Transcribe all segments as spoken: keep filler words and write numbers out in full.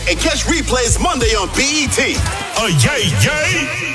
And catch replays Monday on B E T. Uh, yay, yay!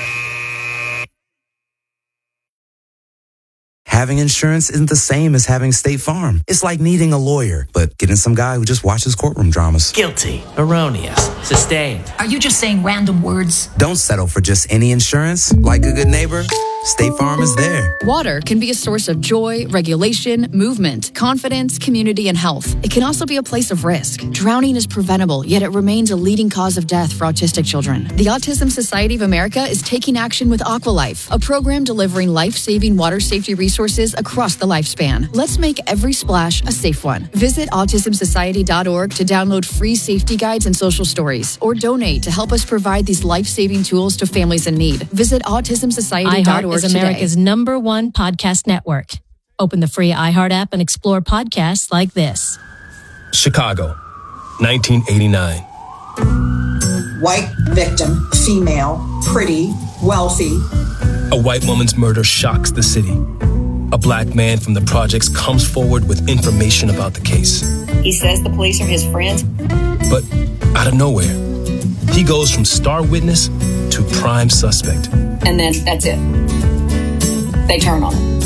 Having insurance isn't the same as having State Farm. It's like needing a lawyer, but getting some guy who just watches courtroom dramas. Guilty, erroneous, sustained. Are you just saying random words? Don't settle for just any insurance. Like a good neighbor, State Farm is there. Water can be a source of joy, regulation, movement, confidence, community, and health. It can also be a place of risk. Drowning is preventable, yet it remains a leading cause of death for autistic children. The Autism Society of America is taking action with Aqualife, a program delivering life-saving water safety resources across the lifespan. Let's make every splash a safe one. Visit autism society dot org to download free safety guides and social stories, or donate to help us provide these life-saving tools to families in need. Visit autism society dot org. iHeart is America's today. number one podcast network. Open the free iHeart app and explore podcasts like this. Chicago, nineteen eighty-nine. White victim, female, pretty, wealthy. A white woman's murder shocks the city. A black man from the projects comes forward with information about the case. He says the police are his friends. But out of nowhere, he goes from star witness to prime suspect. And then that's it. They turn on him.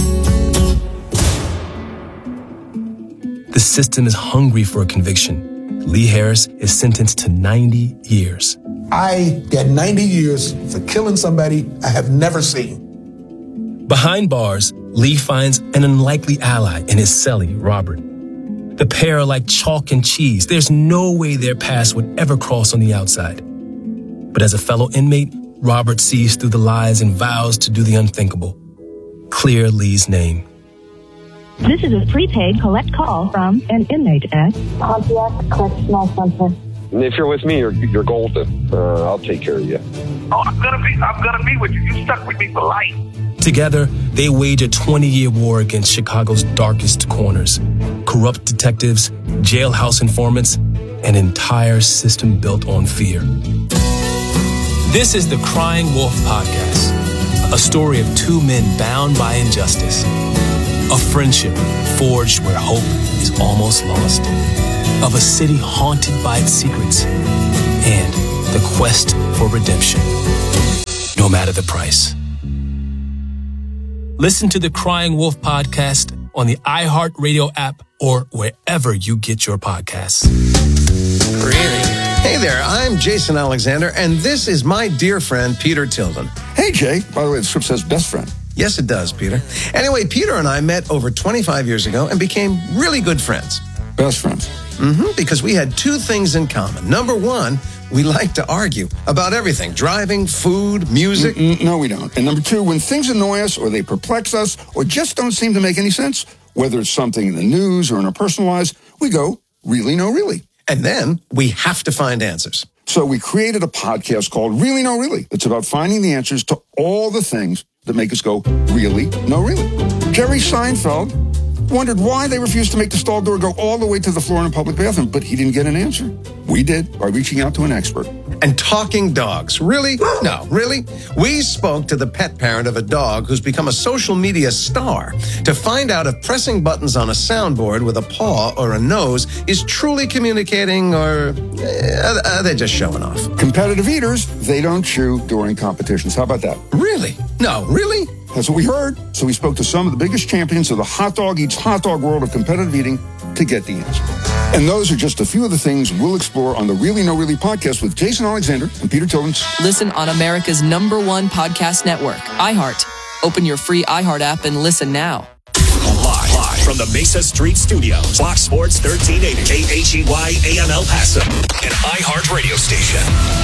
The system is hungry for a conviction. Lee Harris is sentenced to ninety years. I get ninety years for killing somebody I have never seen. Behind bars, Lee finds an unlikely ally in his cellie, Robert. The pair are like chalk and cheese. There's no way their paths would ever cross on the outside. But as a fellow inmate, Robert sees through the lies and vows to do the unthinkable. Clear Lee's name. This is a prepaid collect call from an inmate at Pontiac Correctional Center. If you're with me, you're, you're golden. Uh, I'll take care of you. Oh, I'm gonna be, I'm gonna be with you. You stuck with me for life. Together, they wage a twenty-year war against Chicago's darkest corners. Corrupt detectives, jailhouse informants, an entire system built on fear. This is the Crying Wolf Podcast, a story of two men bound by injustice, a friendship forged where hope is almost lost, of a city haunted by its secrets, and the quest for redemption, no matter the price. Listen to the Crying Wolf Podcast on the iHeartRadio app or wherever you get your podcasts. Really? Hey there, I'm Jason Alexander, and this is my dear friend, Peter Tilden. Hey, Jay. By the way, the script says best friend. Yes, it does, Peter. Anyway, Peter and I met over twenty-five years ago and became really good friends. Best friends. Mm-hmm, because we had two things in common. Number one, we like to argue about everything, driving, food, music. Mm-mm, no, we don't. And number two, when things annoy us or they perplex us or just don't seem to make any sense, whether it's something in the news or in our personal lives, we go, really, no, really. And then we have to find answers. So we created a podcast called Really, No, Really. It's about finding the answers to all the things that make us go, really, no, really. Jerry Seinfeld wondered why they refused to make the stall door go all the way to the floor in a public bathroom, but he didn't get an answer. We did by reaching out to an expert. And talking dogs. Really? No, really? We spoke to the pet parent of a dog who's become a social media star to find out if pressing buttons on a soundboard with a paw or a nose is truly communicating or uh, are they just showing off? Competitive eaters, they don't chew during competitions. How about that? Really? No, really? That's what we heard. So we spoke to some of the biggest champions of the hot dog eats hot dog world of competitive eating to get the answer. And those are just a few of the things we'll explore on the Really No Really podcast with Jason Alexander and Peter Tilden. Listen on America's number one podcast network, iHeart. Open your free iHeart app and listen now. Live, live from the Mesa Street Studios, Fox Sports thirteen eighty, K H E Y A M El Paso, an iHeart radio station.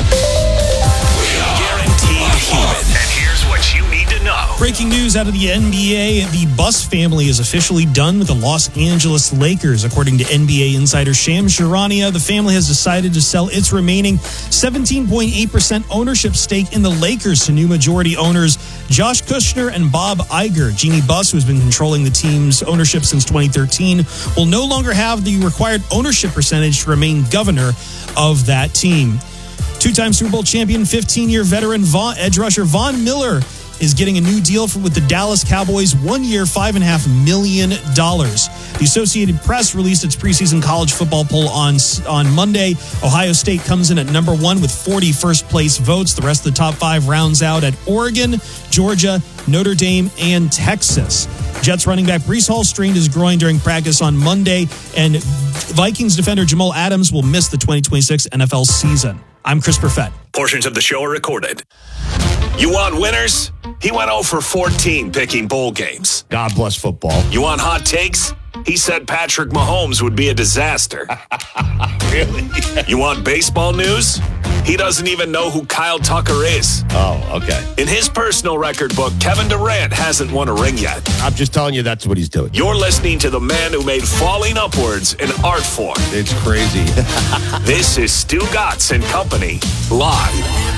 Guaranteed human. And here's what you need to know. Breaking news out of the N B A, the Buss family is officially done with the Los Angeles Lakers. According to N B A insider Shams Charania, the family has decided to sell its remaining seventeen point eight percent ownership stake in the Lakers to new majority owners Josh Kushner and Bob Iger. Jeannie Buss, who has been controlling the team's ownership since twenty thirteen, will no longer have the required ownership percentage to remain governor of that team. Two-time Super Bowl champion, fifteen-year veteran Von, edge rusher Von Miller is getting a new deal for, with the Dallas Cowboys, one year, five point five million dollars. The Associated Press released its preseason college football poll on, on Monday. Ohio State comes in at number one with forty first-place votes. The rest of the top five rounds out at Oregon, Georgia, Notre Dame, and Texas. Jets running back Breece Hall strained his groin during practice on Monday, and Vikings defender Jamal Adams will miss the twenty twenty-six N F L season. I'm Chris Perfett. Portions of the show are recorded. You want winners? He went oh for fourteen picking bowl games. God bless football. You want hot takes? He said Patrick Mahomes would be a disaster. Really? You want baseball news? He doesn't even know who Kyle Tucker is. Oh, okay. In his personal record book, Kevin Durant hasn't won a ring yet. I'm just telling you that's what he's doing. You're listening to the man who made falling upwards an art form. It's crazy. This is Stu Gatz and Company, live.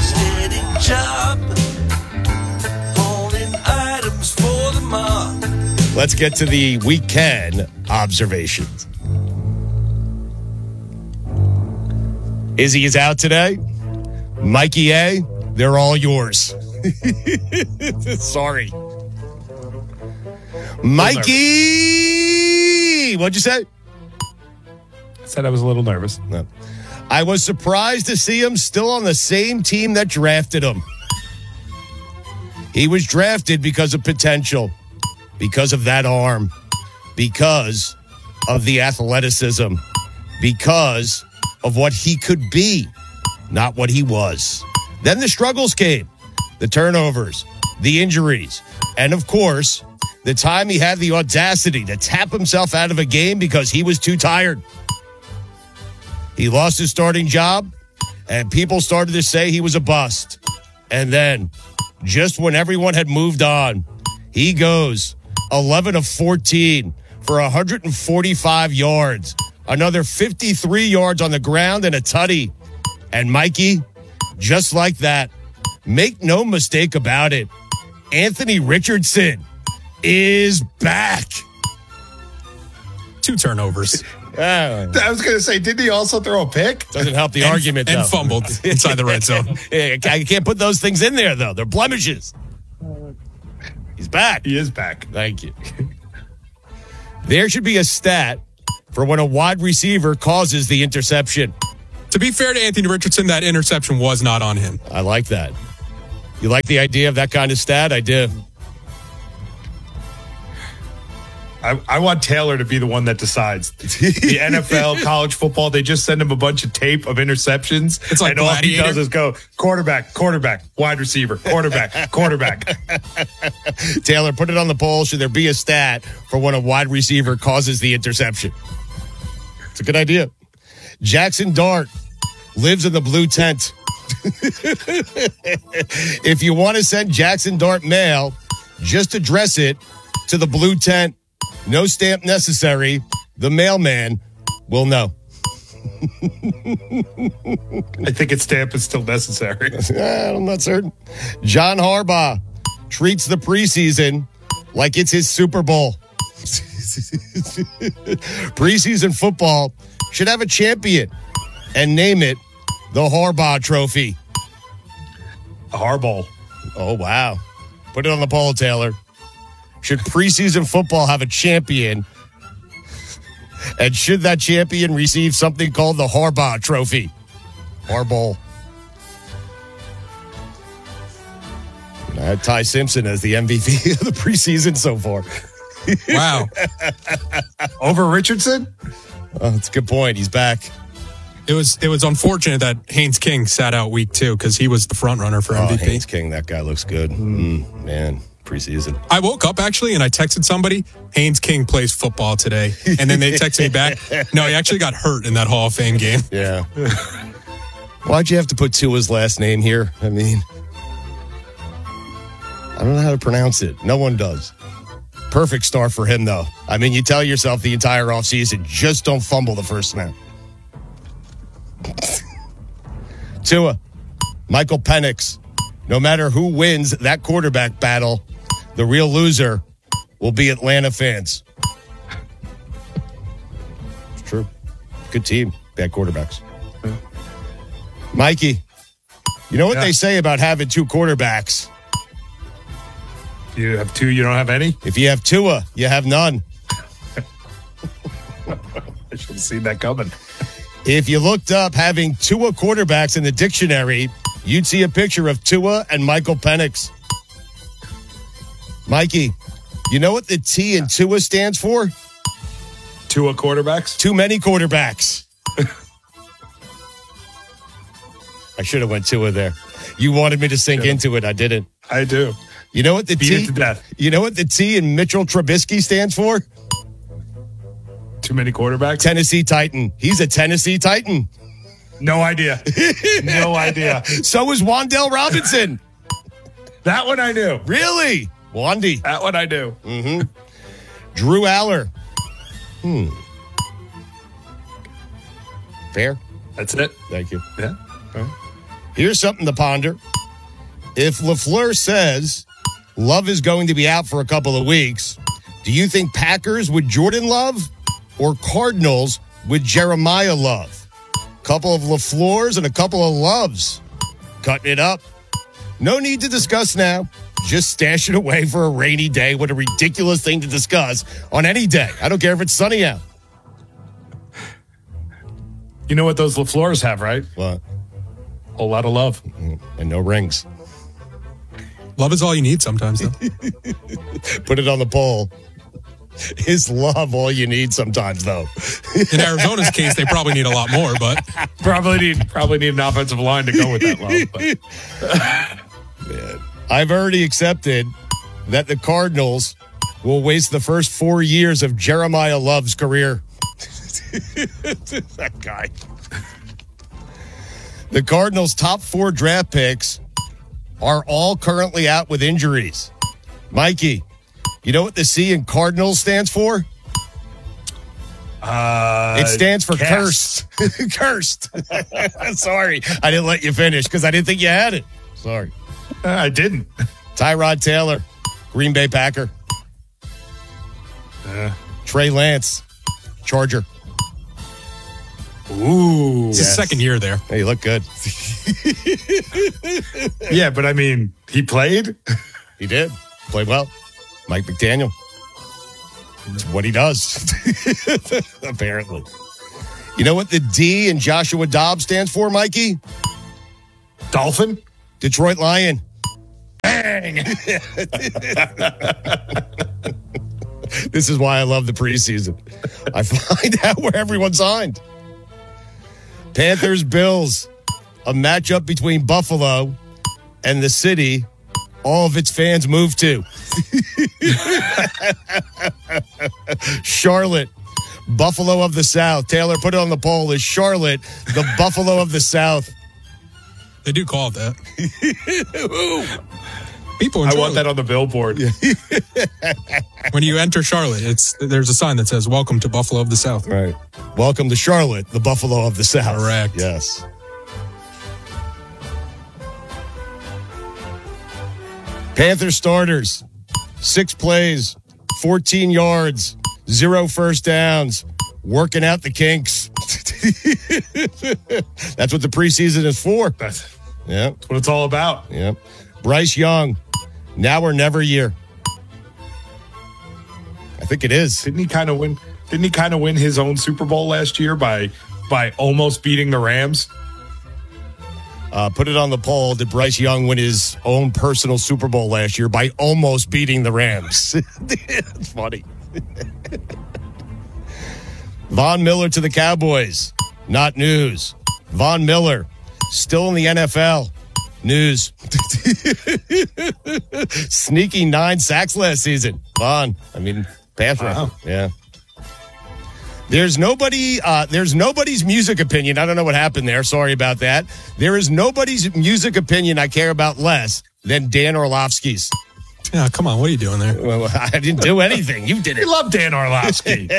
Let's get to the weekend observations. Izzy is out today. Mikey A, they're all yours. Sorry. Mikey! What'd you say? I said I was a little nervous. No. I was surprised to see him still on the same team that drafted him. He was drafted because of potential, because of that arm, because of the athleticism, because of what he could be, not what he was. Then the struggles came, the turnovers, the injuries, and of course, the time he had the audacity to tap himself out of a game because he was too tired. He lost his starting job, and people started to say he was a bust. And then, just when everyone had moved on, he goes eleven of fourteen for one hundred forty-five yards, another fifty-three yards on the ground and a tutty. And Mikey, just like that, make no mistake about it, Anthony Richardson is back. Two turnovers. Uh, I was going to say, didn't he also throw a pick? Doesn't help the and, argument, and though. And fumbled inside the red zone. I can't put those things in there, though. They're blemishes. He's back. He is back. Thank you. There should be a stat for when a wide receiver causes the interception. To be fair to Anthony Richardson, that interception was not on him. I like that. You like the idea of that kind of stat? I do. I, I want Taylor to be the one that decides. The N F L, college football, they just send him a bunch of tape of interceptions. It's like and all he does is go quarterback, quarterback, wide receiver, quarterback, quarterback. Taylor, put it on the poll. Should there be a stat for when a wide receiver causes the interception? It's a good idea. Jackson Dart lives in the blue tent. If you want to send Jackson Dart mail, just address it to the blue tent. No stamp necessary. The mailman will know. I think its stamp is still necessary. I'm not certain. John Harbaugh treats the preseason like it's his Super Bowl. Preseason football should have a champion and name it the Harbaugh Trophy. A Harbaugh. Oh, wow. Put it on the poll, Taylor. Should preseason football have a champion? And should that champion receive something called the Harbaugh Trophy? Harbaugh. I had Ty Simpson as the M V P of the preseason so far. Wow. Over Richardson? Oh, that's a good point. He's back. It was it was unfortunate that Haynes King sat out week two because he was the front runner for M V P. Oh, Haynes King, that guy looks good. Mm. Mm, man, preseason. I woke up actually and I texted somebody, Haynes King plays football today. And then they texted me back, no, he actually got hurt in that Hall of Fame game. Yeah. Why'd you have to put Tua's last name here? I mean, I don't know how to pronounce it. No one does. Perfect start for him, though. I mean, you tell yourself the entire offseason, just don't fumble the first snap. Tua, Michael Penix. No matter who wins that quarterback battle, the real loser will be Atlanta fans. It's true. Good team. Bad quarterbacks. Yeah. Mikey, you know what yeah. they say about having two quarterbacks? You have two, you don't have any? If you have Tua, you have none. I should have seen that coming. If you looked up having Tua quarterbacks in the dictionary, you'd see a picture of Tua and Michael Penix. Mikey, you know what the T in Tua stands for? Tua quarterbacks? Too many quarterbacks. I should have went Tua there. You wanted me to sink yeah. into it. I didn't. I do. You know what the Beat T? it to death. You know what the T in Mitchell Trubisky stands for? Too many quarterbacks? Tennessee Titan. He's a Tennessee Titan. No idea. No idea. So is Wan'Dale Robinson. That one I knew. Really? Wandy. That one I knew. Mm-hmm. Drew Aller. Hmm. Fair? That's it. Thank you. Yeah. All right. Here's something to ponder. If LaFleur says Love is going to be out for a couple of weeks, do you think Packers with Jordan Love or Cardinals with Jeremiah Love? Couple of LaFleurs and a couple of Loves. Cutting it up. No need to discuss now. Just stash it away for a rainy day. What a ridiculous thing to discuss on any day. I don't care if it's sunny out. You know what those LaFleurs have, right? What? A whole lot of love. And no rings. Love is all you need sometimes, though. Put it on the poll. Is love all you need sometimes, though? In Arizona's case, they probably need a lot more, but probably need probably need an offensive line to go with that love. But. Man, I've already accepted that the Cardinals will waste the first four years of Jeremiah Love's career. That guy. The Cardinals' top four draft picks are all currently out with injuries. Mikey, you know what the C in Cardinals stands for? Uh, it stands for cast. cursed. Cursed. Sorry, I didn't let you finish because I didn't think you had it. Sorry. Uh, I didn't. Tyrod Taylor, Green Bay Packer. Uh, Trey Lance, Charger. Ooh. It's his yes. second year there. Hey, you look good. Yeah, but I mean, he played. He did. Played well. Mike McDaniel. It's what he does. Apparently. You know what the D in Joshua Dobbs stands for, Mikey? Dolphin? Detroit Lion. Bang! This is why I love the preseason. I find out where everyone signed. Panthers, Bills, a matchup between Buffalo and the city all of its fans moved to. Charlotte, Buffalo of the South. Taylor, put it on the poll. Is Charlotte the Buffalo of the South? They do call it that. People in I Charlotte, want that on the billboard. when you enter Charlotte, it's there's a sign that says, "Welcome to Buffalo of the South." Right. Welcome to Charlotte, the Buffalo of the South. Correct. Yes. Panther starters, six plays, fourteen yards, zero first downs, working out the kinks. That's what the preseason is for. That's, yeah. That's what it's all about. Yeah. Bryce Young, now or never year. I think it is. Didn't he kind of win? Didn't he kind of win his own Super Bowl last year by by almost beating the Rams? Uh, put it on the poll. Did Bryce Young win his own personal Super Bowl last year by almost beating the Rams? It's funny. Von Miller to the Cowboys. Not news. Von Miller still in the N F L. News. Sneaky nine sacks last season. Von. I mean, pass rush. Wow. Yeah. There's nobody, uh, there's nobody's music opinion. I don't know what happened there. Sorry about that. There is nobody's music opinion I care about less than Dan Orlovsky's. Yeah, come on. What are you doing there? Well, I didn't do anything. You did it. You love Dan Orlovsky.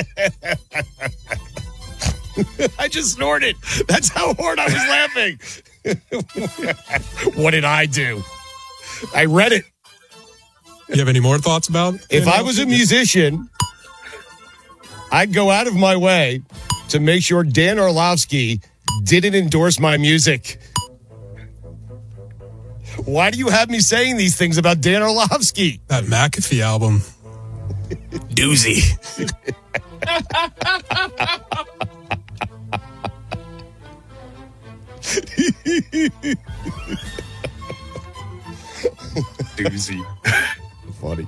I just snorted. That's how hard I was laughing. What did I do? I read it. You have any more thoughts about it? If I was a musician, I'd go out of my way to make sure Dan Orlovsky didn't endorse my music. Why do you have me saying these things about Dan Orlovsky? That McAfee album. Doozy. Doozy. Funny.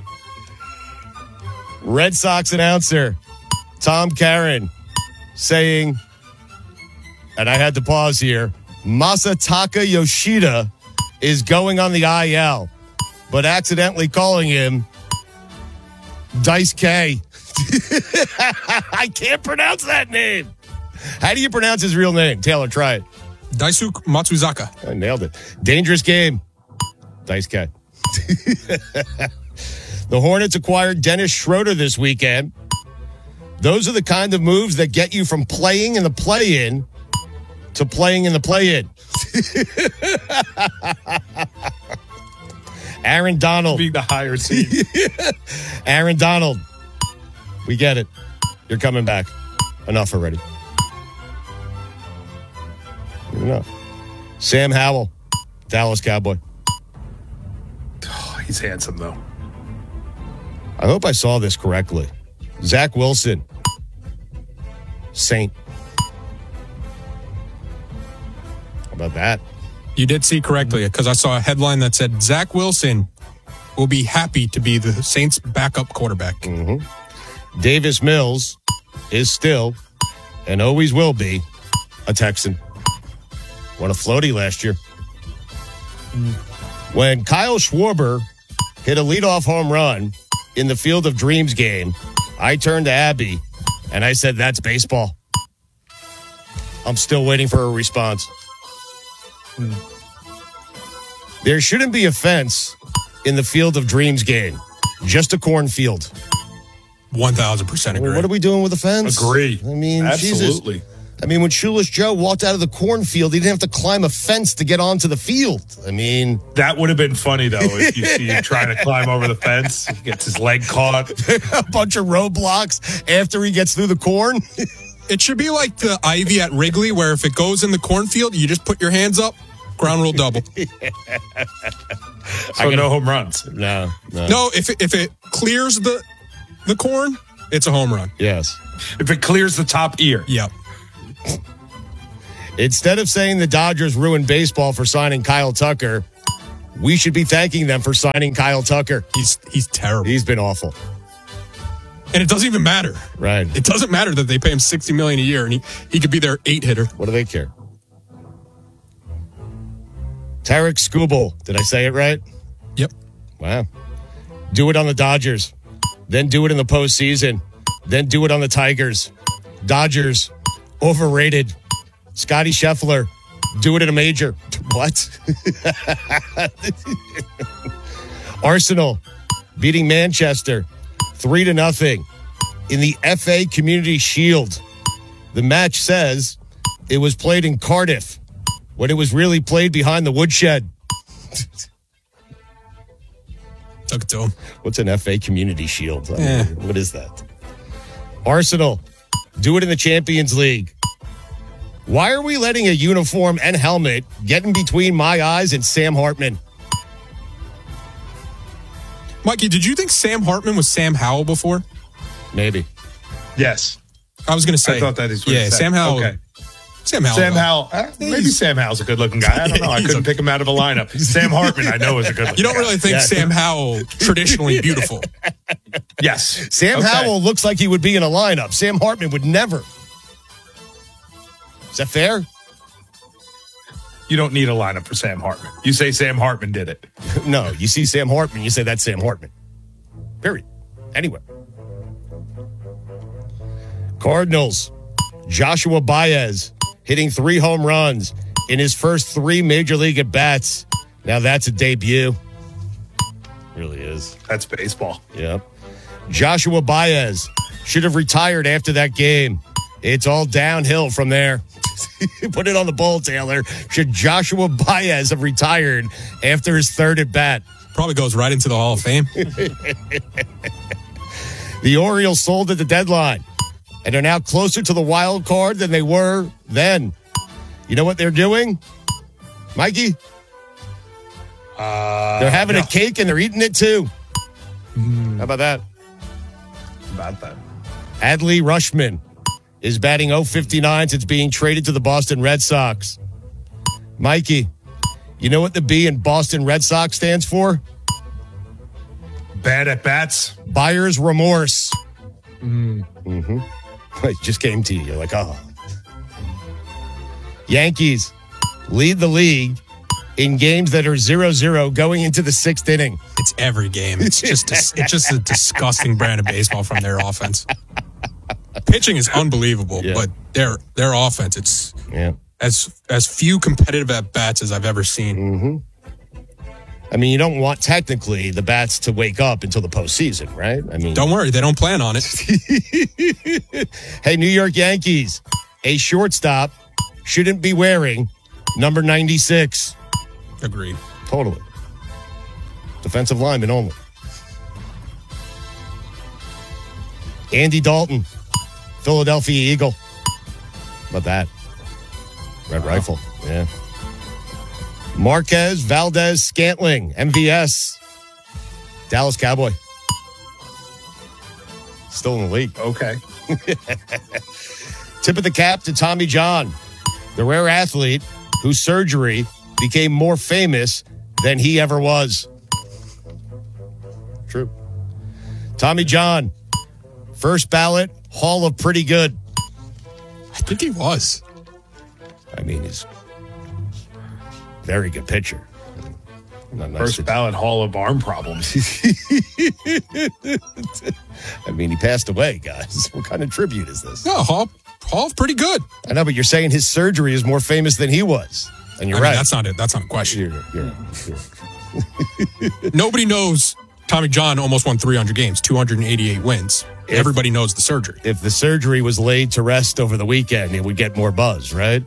Red Sox announcer Tom Caron saying, and I had to pause here, Masataka Yoshida is going on the I L, but accidentally calling him Dice K. I can't pronounce that name. How do you pronounce his real name? Taylor, try it. Daisuke Matsuzaka. I nailed it. Dangerous game. Dice K. The Hornets acquired Dennis Schroeder this weekend. Those are the kind of moves that get you from playing in the play-in to playing in the play-in. Aaron Donald. Being the higher seed. Aaron Donald. We get it. You're coming back. Enough already. Enough. Sam Howell. Dallas Cowboy. Oh, he's handsome, though. I hope I saw this correctly. Zach Wilson. Saint. How about that? You did see correctly because I saw a headline that said Zach Wilson will be happy to be the Saints' backup quarterback. Mm-hmm. Davis Mills is still and always will be a Texan. Won a floaty last year. Mm. When Kyle Schwarber hit a leadoff home run in the Field of Dreams game, I turned to Abby and I said, that's baseball. I'm still waiting for a response. Mm. There shouldn't be a fence in the Field of Dreams game, just a cornfield. one thousand percent agree. I mean, what are we doing with the fence? Agree. I mean, absolutely. Jesus. I mean, when Shoeless Joe walked out of the cornfield, he didn't have to climb a fence to get onto the field. I mean, that would have been funny, though, if you see him trying to climb over the fence. He gets his leg caught. A bunch of roadblocks after he gets through the corn. It should be like the ivy at Wrigley, where if it goes in the cornfield, you just put your hands up, ground rule double. So no home runs. No, no. No, if it, if it clears the the corn, it's a home run. Yes. If it clears the top ear. Yep. Instead of saying the Dodgers ruined baseball for signing Kyle Tucker, we should be thanking them for signing Kyle Tucker. He's he's terrible. He's been awful. And it doesn't even matter. Right. It doesn't matter that they pay him sixty million dollars a year and he, he could be their eight hitter. What do they care? Tarek Skubal. Did I say it right? Yep. Wow. Do it on the Dodgers. Then do it in the postseason. Then do it on the Tigers. Dodgers. Overrated. Scotty Scheffler. Do it in a major. What? Arsenal beating Manchester three to nothing in the F A Community Shield. The match says it was played in Cardiff when it was really played behind the woodshed. Took it to him. What's an F A Community Shield? I mean, eh. What is that? Arsenal, do it in the Champions League. Why are we letting a uniform and helmet get in between my eyes and Sam Hartman? Mikey, did you think Sam Hartman was Sam Howell before? Maybe. Yes. I was going to say. I thought that is what Yeah, Sam Howell. Okay. Sam Howell. Sam Howell. Uh, maybe Sam Howell's a good-looking guy. I don't know. I couldn't pick him out of a lineup. Sam Hartman, I know, is a good-looking guy. You don't really think Yeah. Sam Howell traditionally beautiful? Yes. Sam Okay. Howell looks like he would be in a lineup. Sam Hartman would never. Is that fair? You don't need a lineup for Sam Hartman. You say Sam Hartman did it. No, you see Sam Hartman, you say that's Sam Hartman. Period. Anyway. Cardinals. Joshua Baez hitting three home runs in his first three major league at-bats. Now that's a debut. Really is. That's baseball. Yep. Joshua Baez should have retired after that game. It's all downhill from there. Put it on the bowl, Taylor. Should Joshua Baez have retired after his third at-bat? Probably goes right into the Hall of Fame. The Orioles sold at the deadline and are now closer to the wild card than they were then. You know what they're doing? Mikey? Uh, they're having no. a cake and they're eating it too. Mm. How about that? About that. Adley Rutschman is batting oh fifty-nine since being traded to the Boston Red Sox. Mikey, you know what the B in Boston Red Sox stands for? Bad at bats. Buyer's remorse. Mm. Mm-hmm. It just came to you. You're like, oh. Yankees lead the league in games that are zero zero going into the sixth inning. It's every game. It's just a, it's just a disgusting brand of baseball from their offense. Pitching is unbelievable, yeah. but their their offense, it's yeah. as as few competitive at bats as I've ever seen. Mm-hmm. I mean, you don't want technically the bats to wake up until the postseason, right? I mean, don't worry, they don't plan on it. Hey, New York Yankees, a shortstop shouldn't be wearing number ninety-six. Agreed. Totally. Defensive lineman only. Andy Dalton, Philadelphia Eagle. How about that? Red wow. Rifle. Yeah. Marquez Valdez Scantling, M V S. Dallas Cowboy. Still in the league. Okay. Tip of the cap to Tommy John, the rare athlete whose surgery became more famous than he ever was. True. Tommy John, first ballot Hall of Pretty Good. I think he was. I mean, he's a very good pitcher. Not first nice ballot Hall of Arm Problems. I mean, he passed away, guys. What kind of tribute is this? No, Hall, Hall of Pretty Good. I know, but you're saying his surgery is more famous than he was. And you're I right. Mean, that's not it. That's not a question. You're, you're, you're. Nobody knows Tommy John almost won three hundred games, two hundred eighty-eight wins. If, Everybody knows the surgery. If the surgery was laid to rest over the weekend, it would get more buzz, right?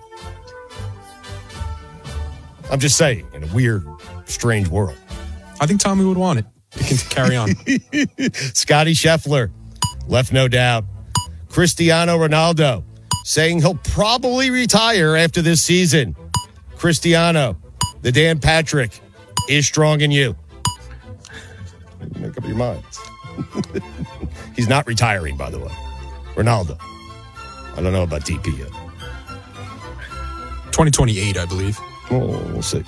I'm just saying, in a weird, strange world. I think Tommy would want it. He can carry on. Scotty Scheffler, left no doubt. Cristiano Ronaldo, saying he'll probably retire after this season. Cristiano, the Dan Patrick, is strong in you. Make up your minds. He's not retiring, by the way. Ronaldo. I don't know about D P yet. twenty twenty-eight, I believe. Oh, we'll see.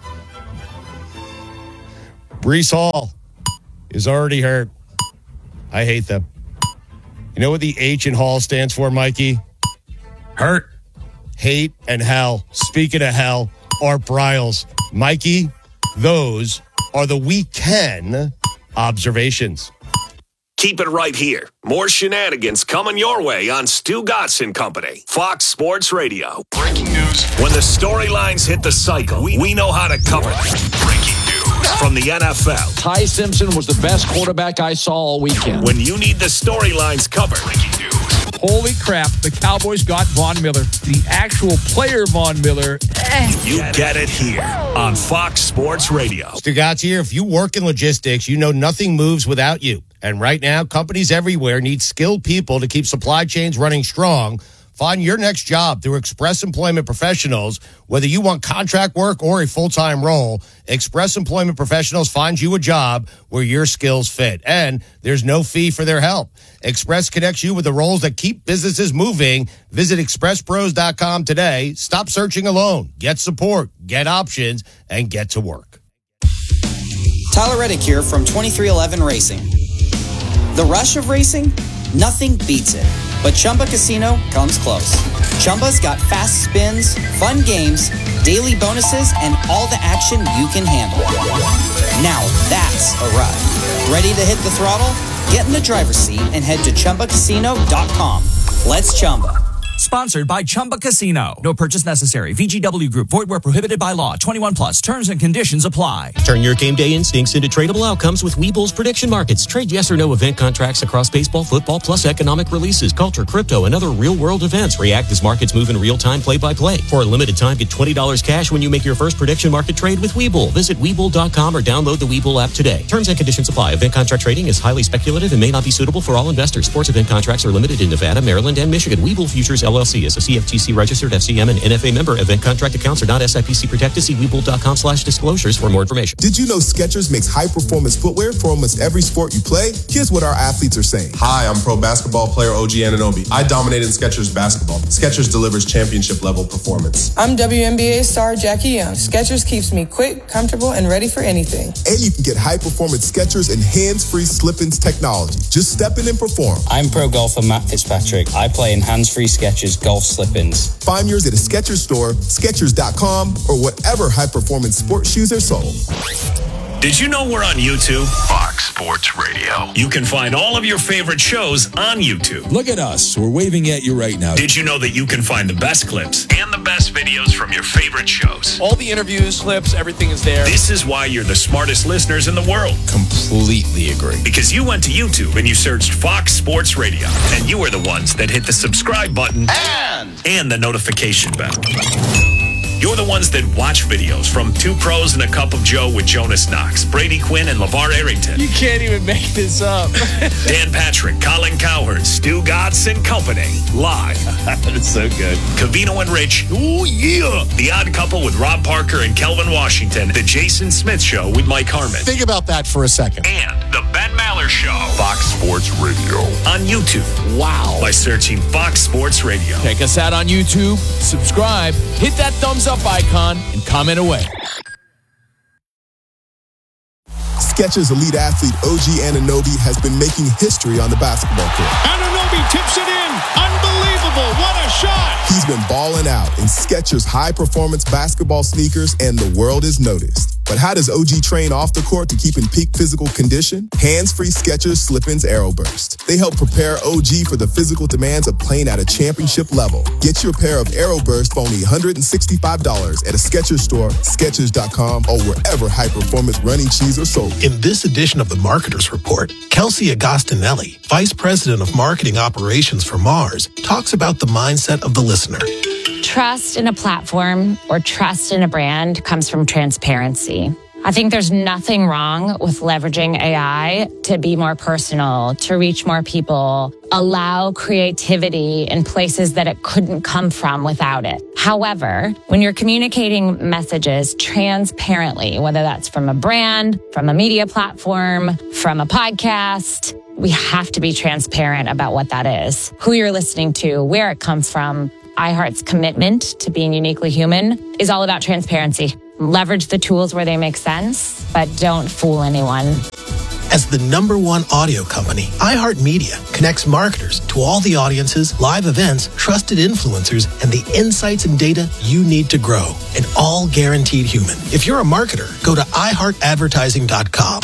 Breece Hall is already hurt. I hate them. You know what the H in Hall stands for, Mikey? Hurt. Hate and hell. Speaking of hell, Art Briles. Mikey, those are the weekend observations. Keep it right here. More shenanigans coming your way on Stu Gatz and Company. Fox Sports Radio. Breaking news. When the storylines hit the cycle, we, we know how to cover them. Breaking news from the N F L. Ty Simpson was the best quarterback I saw all weekend. When you need the storylines covered. Breaking news. Holy crap, the Cowboys got Von Miller. The actual player Von Miller. Eh. You get it here on Fox Sports Radio. Stu Gatz here. If you work in logistics, you know nothing moves without you. And right now, companies everywhere need skilled people to keep supply chains running strong. Find your next job through Express Employment Professionals. Whether you want contract work or a full-time role, Express Employment Professionals finds you a job where your skills fit. And there's no fee for their help. Express connects you with the roles that keep businesses moving. Visit express pros dot com today. Stop searching alone. Get support, get options, and get to work. Tyler Reddick here from twenty-three eleven Racing. The rush of racing? Nothing beats it. But Chumba Casino comes close. Chumba's got fast spins, fun games, daily bonuses, and all the action you can handle. Now that's a ride. Ready to hit the throttle? Get in the driver's seat and head to chumba casino dot com. Let's Chumba. Sponsored by Chumba Casino. No purchase necessary. V G W Group. Void where prohibited by law. twenty-one plus. Terms and conditions apply. Turn your game day instincts into tradable outcomes with Webull's prediction markets. Trade yes or no event contracts across baseball, football, plus economic releases, culture, crypto, and other real-world events. React as markets move in real time, play-by-play. For a limited time, get twenty dollars cash when you make your first prediction market trade with Webull. Visit Webull dot com or download the Webull app today. Terms and conditions apply. Event contract trading is highly speculative and may not be suitable for all investors. Sports event contracts are limited in Nevada, Maryland, and Michigan. Webull Futures L L C is a C F T C registered F C M and N F A member. Event contract accounts are not S I P C protected. See Webull.com slash disclosures for more information. Did you know Skechers makes high-performance footwear for almost every sport you play? Here's what our athletes are saying. Hi, I'm pro basketball player O G Anunoby. I dominated in Skechers basketball. Skechers delivers championship-level performance. I'm W N B A star Jackie Young. Skechers keeps me quick, comfortable, and ready for anything. And you can get high-performance Skechers and hands-free slip-ins technology. Just step in and perform. I'm pro golfer Matt Fitzpatrick. I play in hands-free Skechers golf slip-ins. Find yours at a Skechers store, Skechers dot com, or whatever high-performance sports shoes are sold. Did you know we're on YouTube? Fox Sports Radio. You can find all of your favorite shows on YouTube. Look at us. We're waving at you right now. Did you know that you can find the best clips and the best videos from your favorite shows? All the interviews, clips, everything is there. This is why you're the smartest listeners in the world. Completely agree. Because you went to YouTube and you searched Fox Sports Radio, and you are the ones that hit the subscribe button and, and the notification bell. You're the ones that watch videos from Two Pros and a Cup of Joe with Jonas Knox, Brady Quinn, and LeVar Arrington. You can't even make this up. Dan Patrick, Colin Cowherd, Stu Gatz and Company, live. That's so good. Covino and Rich, oh yeah. The Odd Couple with Rob Parker and Kelvin Washington. The Jason Smith Show with Mike Harmon. Think about that for a second. And the Ben Maller Show. Fox Sports Radio. On YouTube. Wow. By searching Fox Sports Radio. Check us out on YouTube. Subscribe. Hit that thumbs up icon and comment away. Skechers elite athlete O G Anunoby has been making history on the basketball court. Anunoby tips it in. Unbelievable. What a shot. He's been balling out in Skechers high-performance basketball sneakers, and the world has noticed. But how does O G train off the court to keep in peak physical condition? Hands-free Skechers Slip-ins Aeroburst. They help prepare O G for the physical demands of playing at a championship level. Get your pair of Aeroburst for only one hundred sixty-five dollars at a Skechers store, Skechers dot com, or wherever high-performance running shoes are sold. In this edition of the Marketer's Report, Kelsey Agostinelli, Vice President of Marketing Operations for Mars, talks about the mindset of the listener. Trust in a platform or trust in a brand comes from transparency. I think there's nothing wrong with leveraging A I to be more personal, to reach more people, allow creativity in places that it couldn't come from without it. However, when you're communicating messages transparently, whether that's from a brand, from a media platform, from a podcast, we have to be transparent about what that is, who you're listening to, where it comes from. iHeart's commitment to being uniquely human is all about transparency. Leverage the tools where they make sense, but don't fool anyone. As the number one audio company, iHeartMedia connects marketers to all the audiences, live events, trusted influencers, and the insights and data you need to grow, and all guaranteed human. If you're a marketer, go to i heart advertising dot com.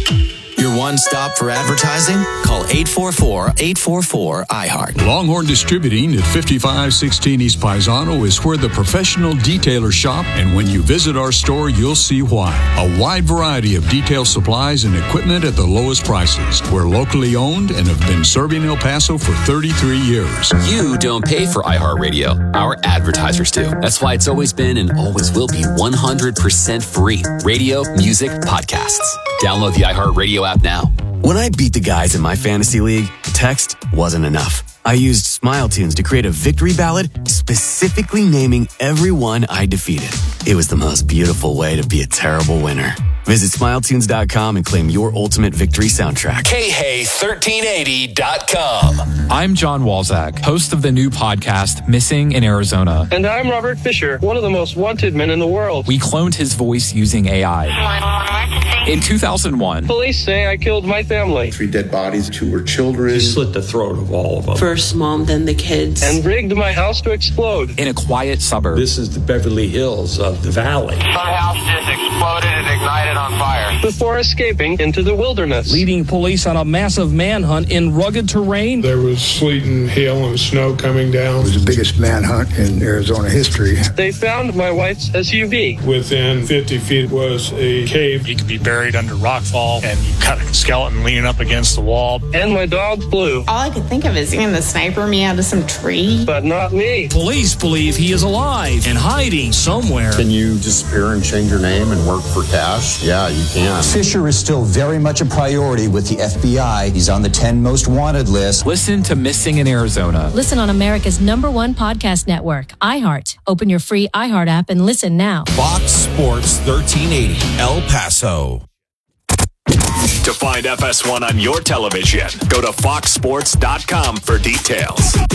Your one stop for advertising? Call eight four four, eight four four, I heart. Longhorn Distributing at fifty-five sixteen East Paisano is where the professional detailers shop, and when you visit our store, you'll see why. A wide variety of detail supplies and equipment at the lowest prices. We're locally owned and have been serving El Paso for thirty-three years. You don't pay for iHeartRadio. Our advertisers do. That's why it's always been and always will be one hundred percent free. Radio, music, podcasts. Download the iHeartRadio app now. When I beat the guys in my fantasy league, text wasn't enough. I used Smile Tunes to create a victory ballad specifically naming everyone I defeated. It was the most beautiful way to be a terrible winner. Visit smile tunes dot com and claim your ultimate victory soundtrack. K Hay thirteen eighty dot com. I'm John Walzak, host of the new podcast, Missing in Arizona. And I'm Robert Fisher, one of the most wanted men in the world. We cloned his voice using A I. In two thousand one, police say I killed my family. Three dead bodies, two were children. He slit the throat of all of them. First mom, then the kids. And rigged my house to explode. In a quiet suburb. This is the Beverly Hills of the valley. My house just exploded and ignited on fire. Before escaping into the wilderness. Leading police on a massive manhunt in rugged terrain. There was sleet and hail and snow coming down. It was the biggest manhunt in Arizona history. They found my wife's S U V. Within fifty feet was a cave. He could be buried under rockfall, and you cut a skeleton leaning up against the wall. And my dog Blue. All I could think of is, in the sniper me out of some tree. But not me. Police believe he is alive and hiding somewhere. Can you disappear and change your name and work for cash? Yeah, you can. Fisher is still very much a priority with the F B I. He's on the ten most wanted list. Listen to Missing in Arizona. Listen on America's number one podcast network, iHeart. Open your free iHeart app and listen now. Fox Sports thirteen eighty, El Paso. To find F S one on your television, go to fox sports dot com for details.